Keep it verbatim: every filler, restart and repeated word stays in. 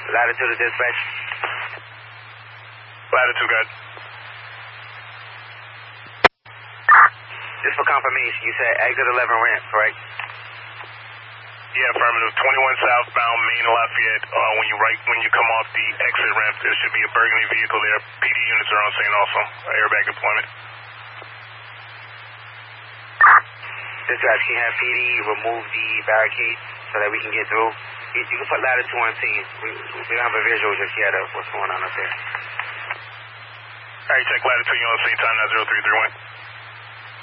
Latitude to dispatch. Latitude, good. Just for confirmation, you said exit eleven ramp, correct? Yeah, affirmative. twenty-one southbound Main Lafayette. Uh, when you right when you come off the exit ramp, there should be a burgundy vehicle there. P D units are on scene also. Airbag deployment. Dispatch, can you have P D remove the barricade so that we can get through? You, you can put latitude on scene. We, we don't have a visual just yet of what's going on up there. All right, check latitude. You on scene. Time now zero three three one.